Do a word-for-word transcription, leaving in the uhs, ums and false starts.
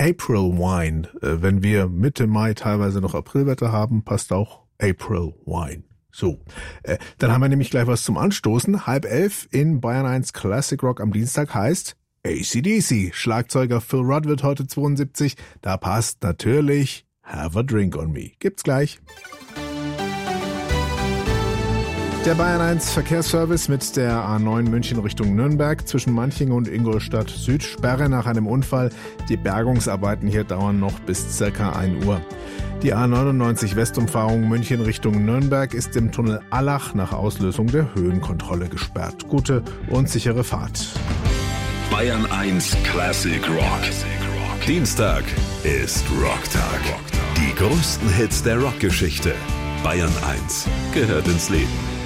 April Wine. Äh, wenn wir Mitte Mai teilweise noch Aprilwetter haben, passt auch April Wine. So, äh, dann haben wir nämlich gleich was zum Anstoßen. Halb elf in Bayern eins Classic Rock am Dienstag heißt A C D C. Schlagzeuger Phil Rudd wird heute zweiundsiebzig. Da passt natürlich Have a Drink on Me. Gibt's gleich. Der Bayern eins Verkehrsservice mit der A neun München Richtung Nürnberg zwischen Manching und Ingolstadt Süd. Sperre nach einem Unfall. Die Bergungsarbeiten hier dauern noch bis circa ein Uhr. Die A neunundneunzig Westumfahrung München Richtung Nürnberg ist im Tunnel Allach nach Auslösung der Höhenkontrolle gesperrt. Gute und sichere Fahrt. Bayern eins Classic Rock. Dienstag ist Rocktag. Die größten Hits der Rockgeschichte. Bayern eins gehört ins Leben.